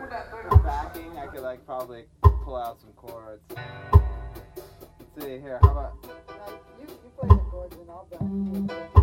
For backing, I could like probably pull out some chords. Let's see here. How about? You play the chords and I'll back.